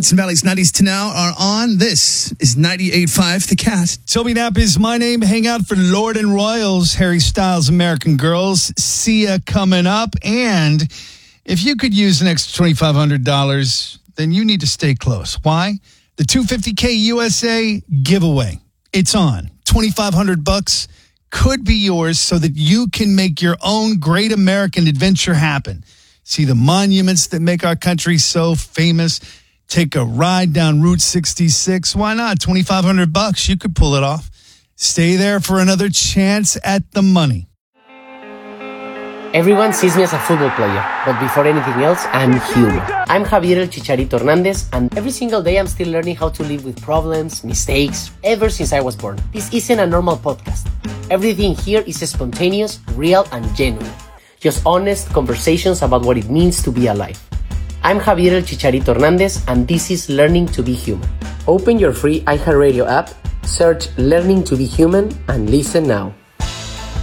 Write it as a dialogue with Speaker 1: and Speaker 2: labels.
Speaker 1: Hudson Valley's 90s to now are on. This is 98.5 The Cat.
Speaker 2: Toby Knapp is my name. Hang out for Lord and Royals, Harry Styles, American Girls. Sia coming up. And if you could use an extra $2,500, then you need to stay close. Why? The $250K USA giveaway. It's on. $2,500 could be yours so that you can make your own great American adventure happen. See the monuments that make our country so famous. Take a ride down Route 66. Why not? $2,500. You could pull it off. Stay there for another chance at the money.
Speaker 3: Everyone sees me as a football player, but before anything else, I'm human. I'm Javier El Chicharito Hernandez, and every single day I'm still learning how to live with problems, mistakes, ever since I was born. This isn't a normal podcast. Everything here is spontaneous, real, and genuine. Just honest conversations about what it means to be alive. I'm Javier El Chicharito Hernandez, and this is Learning to Be Human. Open your free iHeartRadio app, search Learning to Be Human, and listen now.